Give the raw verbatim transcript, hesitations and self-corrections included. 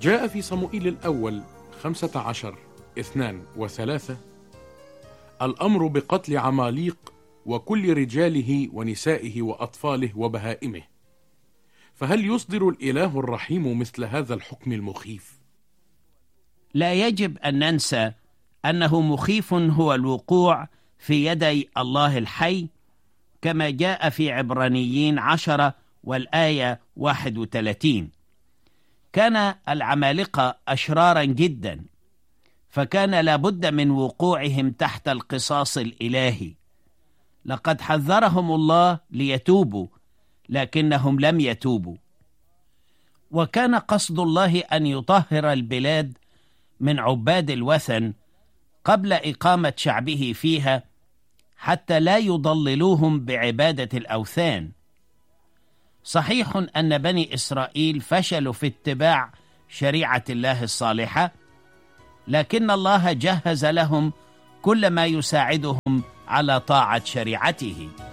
جاء في صموئيل الأول خمسة عشر اثنان وثلاثة الأمر بقتل عماليق وكل رجاله ونسائه وأطفاله وبهائمه. فهل يصدر الإله الرحيم مثل هذا الحكم المخيف؟ لا يجب أن ننسى أنه مخيف هو الوقوع في يدي الله الحي، كما جاء في عبرانيين عشرة والآية واحد وثلاثين. كان العمالقة أشرارا جدا، فكان لابد من وقوعهم تحت القصاص الإلهي. لقد حذرهم الله ليتوبوا، لكنهم لم يتوبوا. وكان قصد الله أن يطهر البلاد من عباد الوثن قبل إقامة شعبه فيها، حتى لا يضللوهم بعبادة الأوثان. صحيح أن بني إسرائيل فشلوا في اتباع شريعة الله الصالحة، لكن الله جهز لهم كل ما يساعدهم على طاعة شريعته.